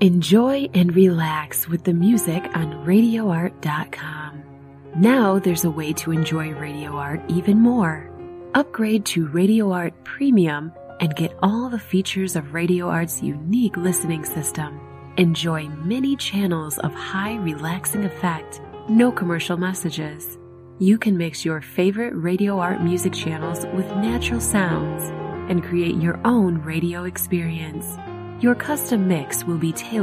Enjoy and relax with the music on RadioArt.com. Now there's a way to enjoy Radio Art even more. Upgrade to Radio Art Premium and get all the features of Radio Art's unique listening system. Enjoy many channels of high relaxing effect, no commercial messages. You can mix your favorite Radio Art music channels with natural sounds and create your own radio experience. Your custom mix will be tailored